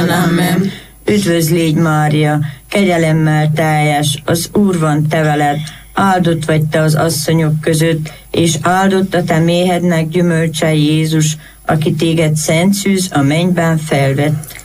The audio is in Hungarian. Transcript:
Amen. Üdvözl légy, Mária, kegyelemmel teljes, az Úr van te veled, áldott vagy te az asszonyok között, és áldott a te méhednek gyümölcse Jézus, aki téged szent szűz a mennyben felvett.